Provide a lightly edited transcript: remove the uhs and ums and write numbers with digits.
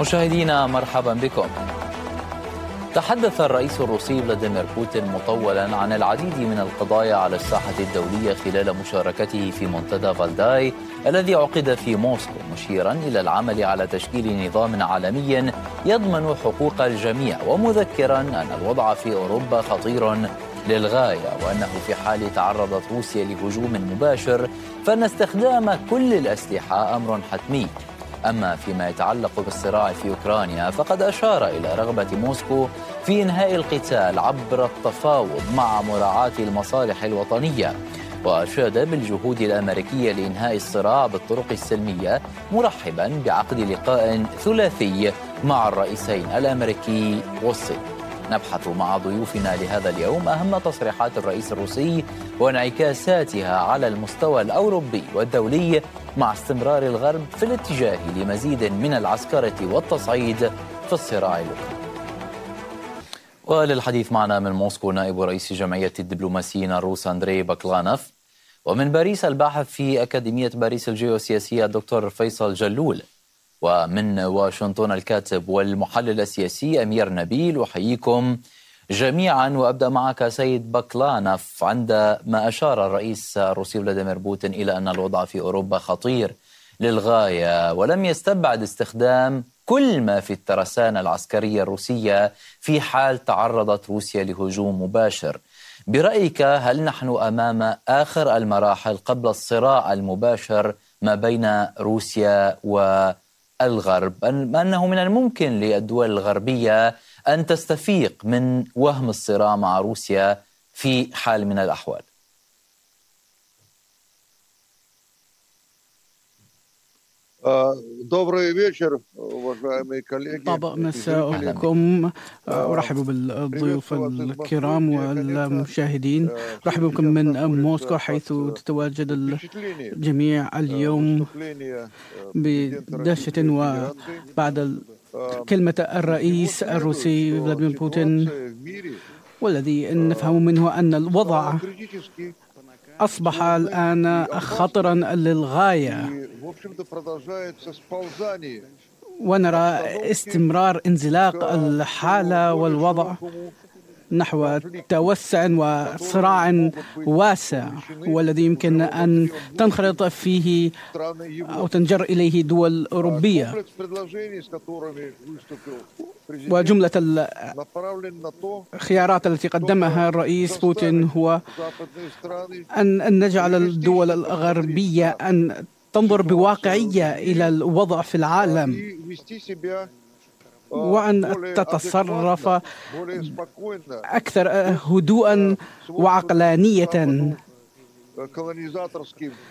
مشاهدينا مرحبا بكم. تحدث الرئيس الروسي فلاديمير بوتين مطولا عن العديد من القضايا على الساحة الدولية خلال مشاركته في منتدى فالداي الذي عقد في موسكو، مشيرا إلى العمل على تشكيل نظام عالمي يضمن حقوق الجميع، ومذكرا أن الوضع في أوروبا خطير للغاية، وأنه في حال تعرضت روسيا لهجوم مباشر فإن استخدام كل الأسلحة أمر حتمي. أما فيما يتعلق بالصراع في أوكرانيا فقد أشار إلى رغبة موسكو في إنهاء القتال عبر التفاوض مع مراعاة المصالح الوطنية، وأشاد بالجهود الأمريكية لإنهاء الصراع بالطرق السلمية، مرحبا بعقد لقاء ثلاثي مع الرئيسين الأمريكي والصيني. نبحث مع ضيوفنا لهذا اليوم أهم تصريحات الرئيس الروسي وانعكاساتها على المستوى الأوروبي والدولي مع استمرار الغرب في الاتجاه لمزيد من العسكرة والتصعيد في الصراع الأوكراني. وللحديث معنا من موسكو نائب رئيس جمعية الدبلوماسيين الروس أندري باكلانوف، ومن باريس الباحث في أكاديمية باريس الجيوسياسية الدكتور فيصل جلول، ومن واشنطن الكاتب والمحلل السياسي أمير نبيل. أحييكم جميعا، وأبدأ معك سيد باكلانوف. عندما أشار الرئيس الروسي فلاديمير بوتين إلى أن الوضع في أوروبا خطير للغاية، ولم يستبعد استخدام كل ما في الترسانة العسكرية الروسية في حال تعرضت روسيا لهجوم مباشر، برأيك هل نحن أمام آخر المراحل قبل الصراع المباشر ما بين روسيا والغرب، أنه من الممكن للدول الغربية أن تستفيق من وهم الصراع مع روسيا في حال من الأحوال؟ طاب مساءكم. أرحب بالضيوف الكرام والمشاهدين. أرحب بكم من موسكو، حيث تتواجد الجميع اليوم بدهشة وبعد كلمة الرئيس الروسي فلاديمير بوتين، والذي نفهم منه أن الوضع أصبح الآن خطرا للغاية، ونرى استمرار انزلاق الحالة والوضع نحو توسع وصراع واسع، والذي يمكن أن تنخرط فيه أو تنجر إليه دول أوروبية. وجملة الخيارات التي قدمها الرئيس بوتين هو أن نجعل الدول الغربية أن تنظر بواقعية إلى الوضع في العالم، وأن تتصرف أكثر هدوءا وعقلانية